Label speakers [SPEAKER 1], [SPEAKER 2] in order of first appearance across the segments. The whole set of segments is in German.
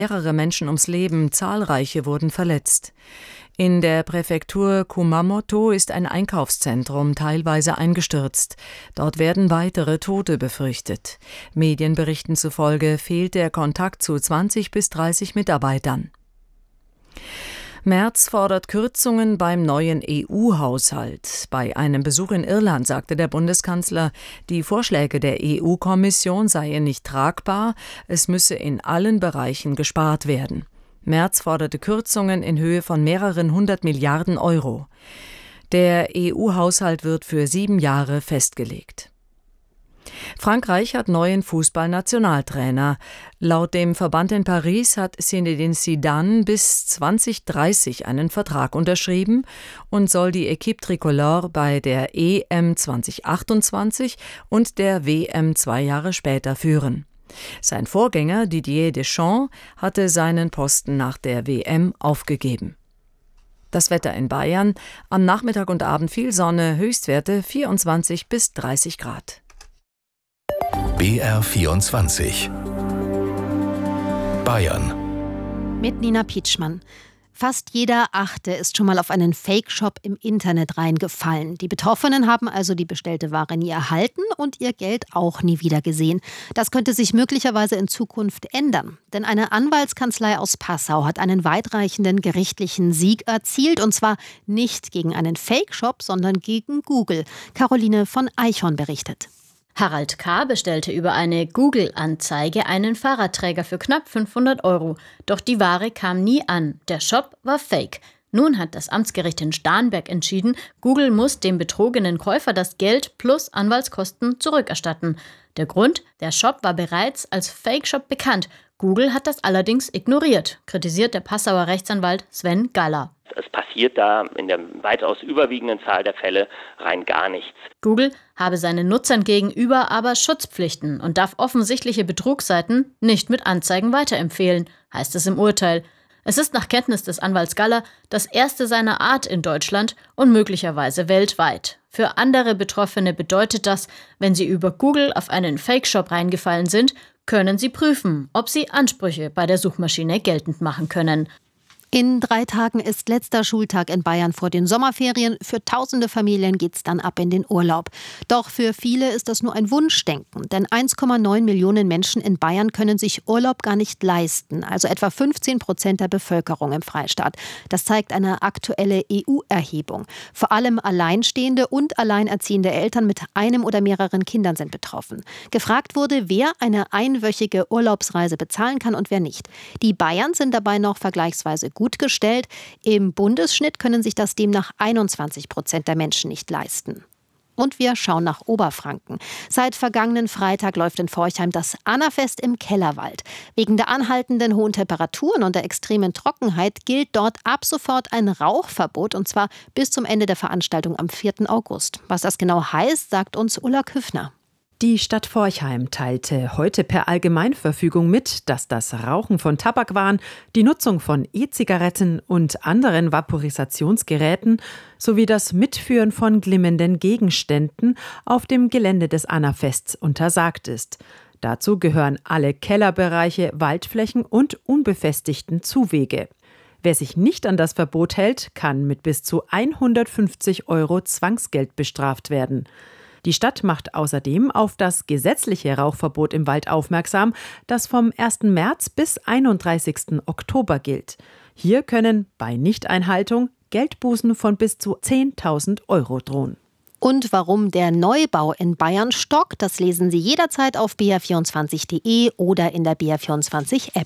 [SPEAKER 1] mehrere Menschen ums Leben, zahlreiche wurden verletzt. In der Präfektur Kumamoto ist ein Einkaufszentrum teilweise eingestürzt. Dort werden weitere Tote befürchtet. Medienberichten zufolge fehlt der Kontakt zu 20 bis 30 Mitarbeitern. Merz fordert Kürzungen beim neuen EU-Haushalt. Bei einem Besuch in Irland sagte der Bundeskanzler, die Vorschläge der EU-Kommission seien nicht tragbar, es müsse in allen Bereichen gespart werden. Merz forderte Kürzungen in Höhe von mehreren 100 Milliarden Euro. Der EU-Haushalt wird für 7 Jahre festgelegt. Frankreich hat neuen Fußballnationaltrainer. Laut dem Verband in Paris hat Zinedine Zidane bis 2030 einen Vertrag unterschrieben und soll die Équipe Tricolore bei der EM 2028 und der WM 2 Jahre später führen. Sein Vorgänger Didier Deschamps hatte seinen Posten nach der WM aufgegeben. Das Wetter in Bayern: am Nachmittag und Abend viel Sonne, Höchstwerte 24 bis 30 Grad.
[SPEAKER 2] BR24 Bayern
[SPEAKER 3] mit Nina Pietschmann. Fast jeder Achte ist schon mal auf einen Fake-Shop im Internet reingefallen. Die Betroffenen haben also die bestellte Ware nie erhalten und ihr Geld auch nie wieder gesehen. Das könnte sich möglicherweise in Zukunft ändern. Denn eine Anwaltskanzlei aus Passau hat einen weitreichenden gerichtlichen Sieg erzielt. Und zwar nicht gegen einen Fake-Shop, sondern gegen Google. Caroline von Eichhorn berichtet.
[SPEAKER 4] Harald K. bestellte über eine Google-Anzeige einen Fahrradträger für knapp 500 €. Doch die Ware kam nie an. Der Shop war fake. Nun hat das Amtsgericht in Starnberg entschieden, Google muss dem betrogenen Käufer das Geld plus Anwaltskosten zurückerstatten. Der Grund? Der Shop war bereits als Fake-Shop bekannt. Google hat das allerdings ignoriert, kritisiert der Passauer Rechtsanwalt Sven Galler.
[SPEAKER 5] Es passiert da in der weitaus überwiegenden Zahl der Fälle rein gar nichts.
[SPEAKER 4] Google habe seinen Nutzern gegenüber aber Schutzpflichten und darf offensichtliche Betrugsseiten nicht mit Anzeigen weiterempfehlen, heißt es im Urteil. Es ist nach Kenntnis des Anwalts Galler das erste seiner Art in Deutschland und möglicherweise weltweit. Für andere Betroffene bedeutet das, wenn sie über Google auf einen Fake-Shop reingefallen sind, können sie prüfen, ob sie Ansprüche bei der Suchmaschine geltend machen können.
[SPEAKER 3] In 3 Tagen ist letzter Schultag in Bayern vor den Sommerferien. Für tausende Familien geht's dann ab in den Urlaub. Doch für viele ist das nur ein Wunschdenken. Denn 1,9 Millionen Menschen in Bayern können sich Urlaub gar nicht leisten. Also etwa 15% der Bevölkerung im Freistaat. Das zeigt eine aktuelle EU-Erhebung. Vor allem alleinstehende und alleinerziehende Eltern mit einem oder mehreren Kindern sind betroffen. Gefragt wurde, wer eine einwöchige Urlaubsreise bezahlen kann und wer nicht. Die Bayern sind dabei noch vergleichsweise gut gestellt. Im Bundesschnitt können sich das demnach 21% der Menschen nicht leisten. Und wir schauen nach Oberfranken. Seit vergangenen Freitag läuft in Forchheim das Annafest im Kellerwald. Wegen der anhaltenden hohen Temperaturen und der extremen Trockenheit gilt dort ab sofort ein Rauchverbot, und zwar bis zum Ende der Veranstaltung am 4. August. Was das genau heißt, sagt uns Ulla Küffner.
[SPEAKER 6] Die Stadt Forchheim teilte heute per Allgemeinverfügung mit, dass das Rauchen von Tabakwaren, die Nutzung von E-Zigaretten und anderen Vaporisationsgeräten sowie das Mitführen von glimmenden Gegenständen auf dem Gelände des Annafests untersagt ist. Dazu gehören alle Kellerbereiche, Waldflächen und unbefestigten Zuwege. Wer sich nicht an das Verbot hält, kann mit bis zu 150 € Zwangsgeld bestraft werden. Die Stadt macht außerdem auf das gesetzliche Rauchverbot im Wald aufmerksam, das vom 1. März bis 31. Oktober gilt. Hier können bei Nichteinhaltung Geldbußen von bis zu 10.000 € drohen.
[SPEAKER 3] Und warum der Neubau in Bayern stockt, das lesen Sie jederzeit auf br24.de oder in der BR24-App.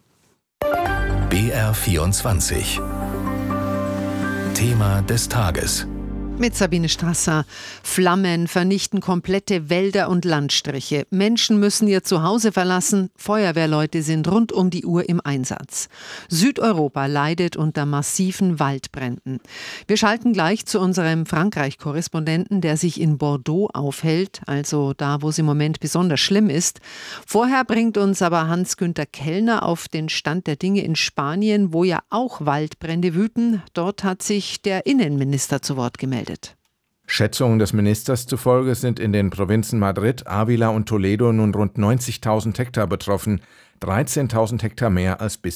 [SPEAKER 2] BR24 Thema des Tages.
[SPEAKER 7] Mit Sabine Strasser. Flammen vernichten komplette Wälder und Landstriche. Menschen müssen ihr Zuhause verlassen. Feuerwehrleute sind rund um die Uhr im Einsatz. Südeuropa leidet unter massiven Waldbränden. Wir schalten gleich zu unserem Frankreich-Korrespondenten, der sich in Bordeaux aufhält, also da, wo es im Moment besonders schlimm ist. Vorher bringt uns aber Hans-Günther Kellner auf den Stand der Dinge in Spanien, wo ja auch Waldbrände wüten. Dort hat sich der Innenminister zu Wort gemeldet.
[SPEAKER 8] Schätzungen des Ministers zufolge sind in den Provinzen Madrid, Ávila und Toledo nun rund 90.000 Hektar betroffen, 13.000 Hektar mehr als bis